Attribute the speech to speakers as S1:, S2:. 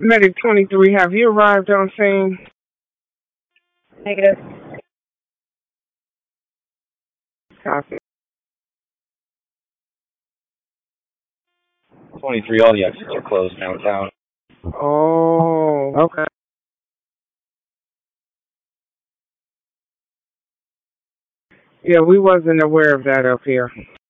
S1: Medic 23, have you arrived on scene?
S2: Negative.
S1: Copy.
S3: 23, all the exits are closed downtown.
S1: Oh, okay. Yeah, we wasn't aware of that up here.